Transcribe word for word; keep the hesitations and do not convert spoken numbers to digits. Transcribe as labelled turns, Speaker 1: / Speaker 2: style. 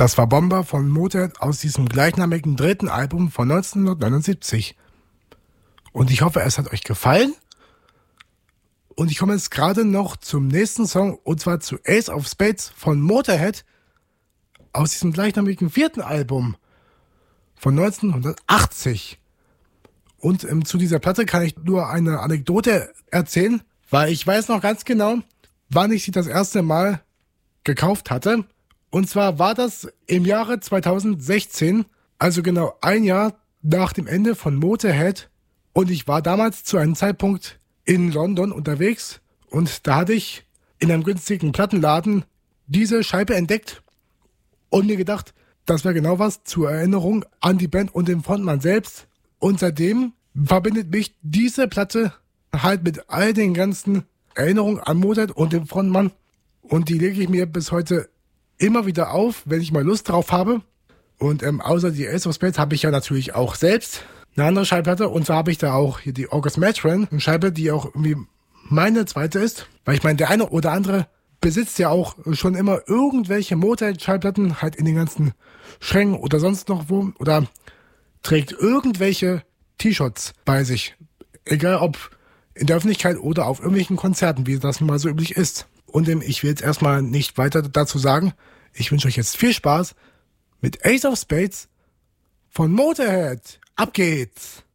Speaker 1: Das war Bomber von Motorhead aus diesem gleichnamigen dritten Album von neunzehnhundertneunundsiebzig. Und ich hoffe, es hat euch gefallen. Und ich komme jetzt gerade noch zum nächsten Song, und zwar zu Ace of Spades von Motorhead aus diesem gleichnamigen vierten Album von neunzehnhundertachtzig. Und ähm, zu dieser Platte kann ich nur eine Anekdote erzählen, weil ich weiß noch ganz genau, wann ich sie das erste Mal gekauft hatte. Und zwar war das im Jahre zweitausendsechzehn, also genau ein Jahr nach dem Ende von Motorhead. Und ich war damals zu einem Zeitpunkt in London unterwegs und da hatte ich in einem günstigen Plattenladen diese Scheibe entdeckt und mir gedacht, das wäre genau was zur Erinnerung an die Band und den Frontmann selbst. Und seitdem verbindet mich diese Platte halt mit all den ganzen Erinnerungen an Motorhead und den Frontmann. Und die lege ich mir bis heute immer wieder auf, wenn ich mal Lust drauf habe. Und ähm, außer die Ace of Spades habe ich ja natürlich auch selbst eine andere Schallplatte. Und zwar habe ich da auch hier die August Matron, eine Scheibe, die auch irgendwie meine zweite ist. Weil ich meine, der eine oder andere besitzt ja auch schon immer irgendwelche Motorhead-Schallplatten halt in den ganzen Schränken oder sonst noch wo. Oder trägt irgendwelche T-Shirts bei sich. Egal ob in der Öffentlichkeit oder auf irgendwelchen Konzerten, wie das nun mal so üblich ist. Und ähm, ich will jetzt erstmal nicht weiter dazu sagen. Ich wünsche euch jetzt viel Spaß mit Ace of Spades von Motorhead. Ab geht's!